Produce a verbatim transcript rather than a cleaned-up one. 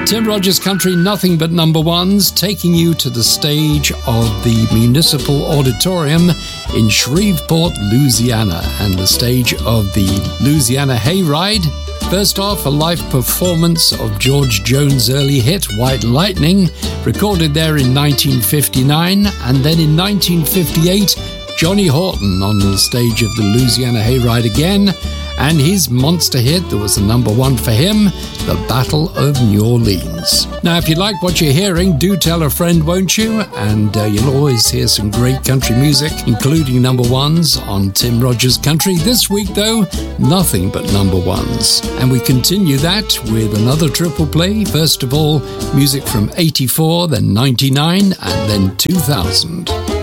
Tim Rogers Country, nothing but number ones, taking you to the stage of the Municipal Auditorium in Shreveport, Louisiana, and the stage of the Louisiana Hayride. First off, a live performance of George Jones' early hit, White Lightning, recorded there in nineteen fifty-nine, and then in nineteen fifty-eight, Johnny Horton on the stage of the Louisiana Hayride again, and his monster hit that was the number one for him, The Battle of New Orleans. Now, if you like what you're hearing, do tell a friend, won't you? And uh, you'll always hear some great country music, including number ones on Tim Rogers Country. This week, though, nothing but number ones. And we continue that with another triple play. First of all, music from eighty-four, then ninety-nine, and then two thousand.